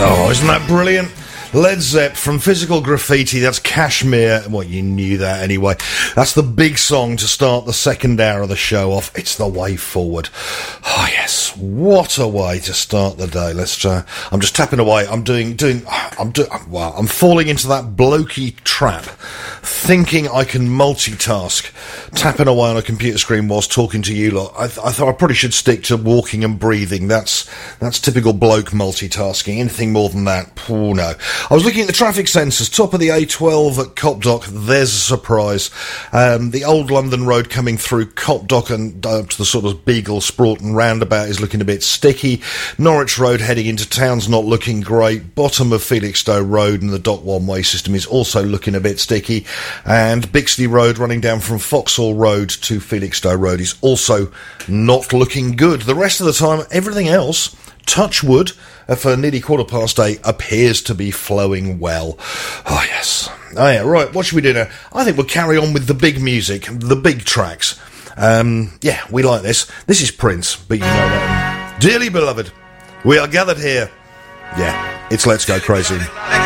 Oh, isn't that brilliant? Led Zepp from Physical Graffiti, that's Kashmir. Well, you knew that anyway. That's the big song to start the second hour of the show off. It's the way forward. Oh, yes. What a way to start the day. Let's try. I'm just tapping away. I'm falling into that blokey trap, thinking I can multitask, tapping away on a computer screen whilst talking to you lot. I thought I probably should stick to walking and breathing. That's typical bloke multitasking. Anything more than that, oh no. I was looking at the traffic sensors, top of the A12 at Copdock. There's a surprise. The old London road coming through Copdock and up to the sort of Beagle Sproughton roundabout is looking a bit sticky. Norwich Road heading into town's not looking great. Bottom of Felixstowe Road and the Dock one-way system is also looking a bit sticky. And Bixley Road running down from Foxhall Road to Felixstowe Road is also not looking good. The rest of the time, everything else, touch wood, for nearly 8:15, appears to be flowing well. Oh, yes. Oh, yeah, right, what should we do now? I think we'll carry on with the big music, the big tracks. Yeah, we like this. This is Prince, but you know that. Dearly beloved, we are gathered here. Yeah, it's Let's Go Crazy.